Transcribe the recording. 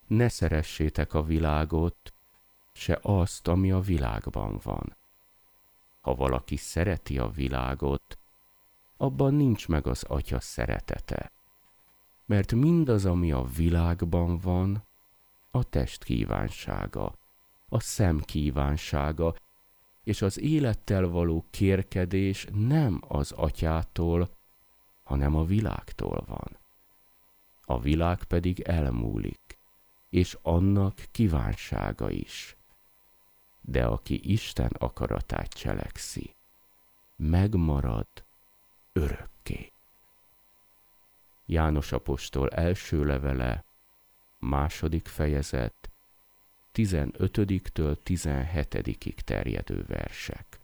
Ne szeressétek a világot, se azt, ami a világban van. Ha valaki szereti a világot, abban nincs meg az Atya szeretete. Mert mindaz, ami a világban van, a test kívánsága, a szem kívánsága, és az élettel való kérkedés nem az Atyától, hanem a világtól van. A világ pedig elmúlik, és annak kívánsága is. De aki Isten akaratát cselekszi, megmarad örökké. János apostol első levele, 2. fejezet, 15-től 17-ig terjedő versek.